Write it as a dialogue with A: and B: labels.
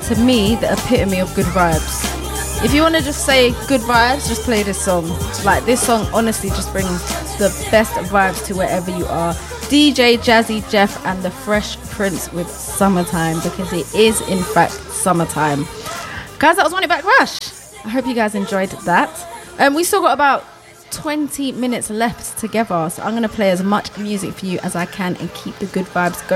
A: to me, the epitome of good vibes. If you want to just say good vibes, just play this song. Like, this song honestly just brings the best vibes to wherever you are. DJ Jazzy Jeff and the Fresh Prince with Summertime, because it is in fact summertime. Guys, that was Money Back Rush. I hope you guys enjoyed that. We still got about 20 minutes left together, so I'm going to play as much music for you as I can and keep the good vibes going.